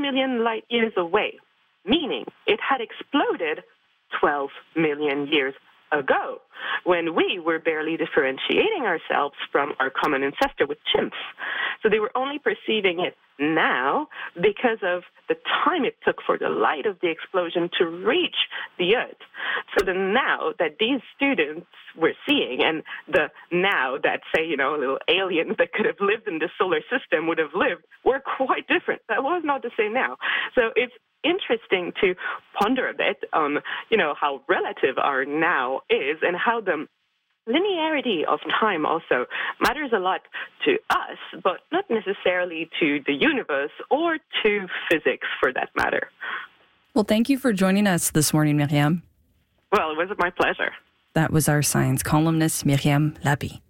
million light years away, meaning it had exploded 12 million years ago, when we were barely differentiating ourselves from our common ancestor with chimps. So they were only perceiving it now because of the time it took for the light of the explosion to reach the Earth. So the now that these students were seeing, and the now that, say, little aliens that could have lived in the solar system would have lived, were quite different. That was not the same now. So it's interesting to ponder a bit on, how relative our now is and how the linearity of time also matters a lot to us, but not necessarily to the universe or to physics for that matter. Well, thank you for joining us this morning, Myriam. Well, it was my pleasure. That was our science columnist, Myriam Labi.